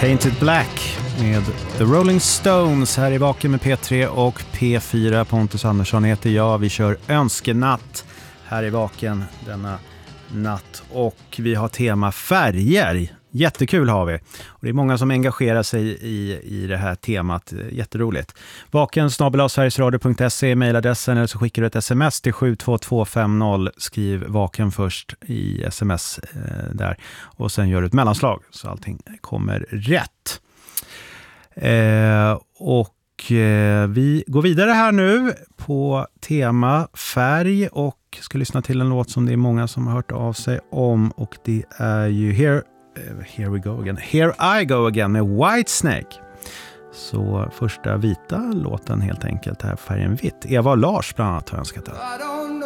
Painted Black med The Rolling Stones här i Vaken med P3 och P4. Pontus Andersson heter jag. Vi kör önskenatt här i Vaken denna natt och vi har tema färger. Jättekul har vi. Och det är många som engagerar sig i det här temat. Jätteroligt. vaken@sverigesradio.se är mejladressen, eller så skickar du ett sms till 72250. Skriv vaken först i sms där. Och sen gör du ett mellanslag så allting kommer rätt. Vi går vidare här nu på tema färg och ska lyssna till en låt som det är många som har hört av sig om, och det är ju Here I Go Again med Whitesnake. Så första vita låten helt enkelt här, färgen vitt. Eva och Lars bland annat har önskat den.